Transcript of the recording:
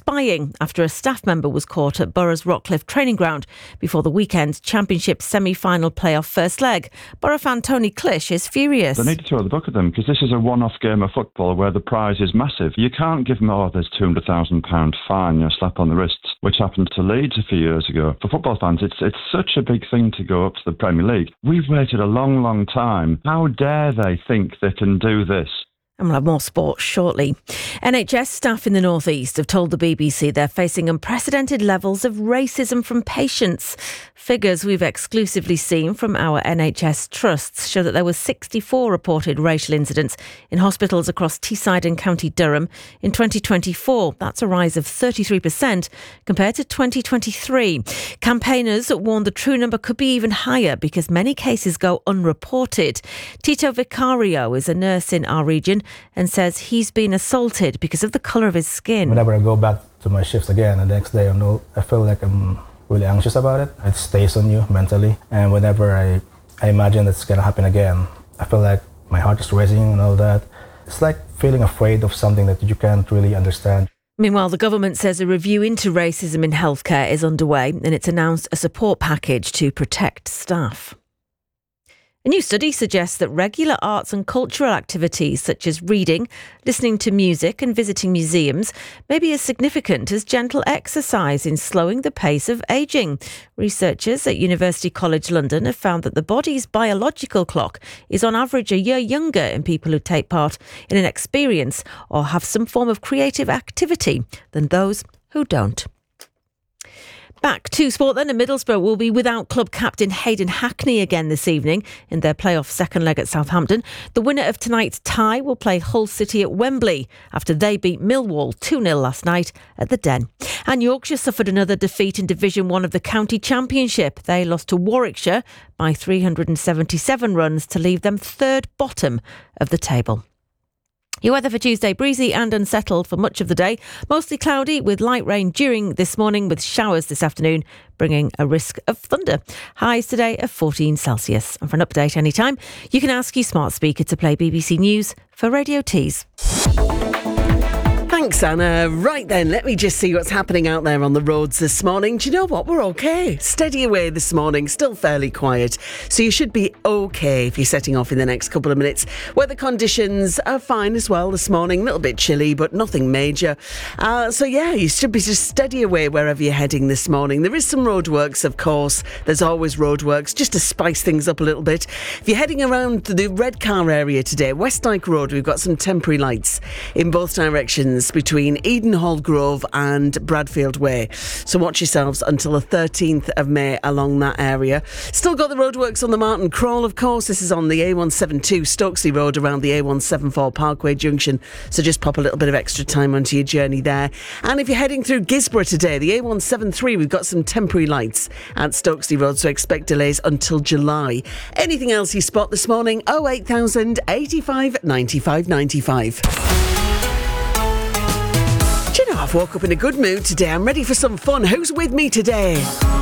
spying after a staff member was caught at Borough's Rockcliffe training ground before the weekend's Championship semi-final playoff first leg. Borough fan Tony Clish is furious. They need to throw the book at them because this is a one-off game of football where the prize is massive. You can't give them, there's £200,000 fine, slap on the wrists, which happened to Leeds a few years ago. For football fans, it's such a big thing to go up to the Premier League. We've waited a long, long time. How dare they think they can do this? And we'll have more sports shortly. NHS staff in the North East have told the BBC they're facing unprecedented levels of racism from patients. Figures we've exclusively seen from our NHS trusts show that there were 64 reported racial incidents in hospitals across Teesside and County Durham in 2024. That's a rise of 33% compared to 2023. Campaigners warned the true number could be even higher because many cases go unreported. Tito Vicario is a nurse in our region and says he's been assaulted because of the colour of his skin. Whenever I go back to my shifts again, the next day I feel like I'm really anxious about it. It stays on you mentally, and whenever I imagine it's going to happen again, I feel like my heart is racing and all that. It's like feeling afraid of something that you can't really understand. Meanwhile, the government says a review into racism in healthcare is underway and it's announced a support package to protect staff. A new study suggests that regular arts and cultural activities such as reading, listening to music and visiting museums may be as significant as gentle exercise in slowing the pace of ageing. Researchers at University College London have found that the body's biological clock is on average a year younger in people who take part in an experience or have some form of creative activity than those who don't. Back to sport then, and Middlesbrough will be without club captain Hayden Hackney again this evening in their playoff second leg at Southampton. The winner of tonight's tie will play Hull City at Wembley after they beat Millwall 2-0 last night at the Den. And Yorkshire suffered another defeat in Division 1 of the County Championship. They lost to Warwickshire by 377 runs to leave them third bottom of the table. Your weather for Tuesday, breezy and unsettled for much of the day. Mostly cloudy with light rain during this morning with showers this afternoon, bringing a risk of thunder. Highs today of 14 Celsius. And for an update anytime, you can ask your smart speaker to play BBC News for Radio Tees. Thanks, Anna. Right then, let me just see what's happening out there on the roads this morning. Do you know what? We're okay. Steady away this morning, still fairly quiet. So you should be okay if you're setting off in the next couple of minutes. Weather conditions are fine as well this morning. A little bit chilly, but nothing major. So yeah, you should be just steady away wherever you're heading this morning. There is some roadworks, of course. There's always roadworks, just to spice things up a little bit. If you're heading around the Redcar area today, West Dyke Road, we've got some temporary lights in both directions between Edenhall Grove and Bradfield Way. So watch yourselves until the 13th of May along that area. Still got the roadworks on the Martin Crawl, of course. This is on the A172 Stokesley Road around the A174 Parkway Junction. So just pop a little bit of extra time onto your journey there. And if you're heading through Gisborough today, the A173, we've got some temporary lights at Stokesley Road, so expect delays until July. Anything else you spot this morning? 08000 85 95 95. I've woke up in a good mood today. I'm ready for some fun. Who's with me today?